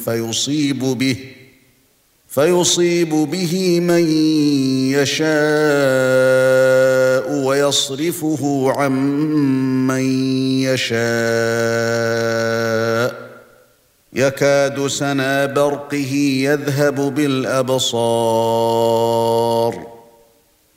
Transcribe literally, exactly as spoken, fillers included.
فيصيب به فيصيب به من يشاء ويصرفه عن من يشاء يكاد سنا برقه يذهب بالأبصار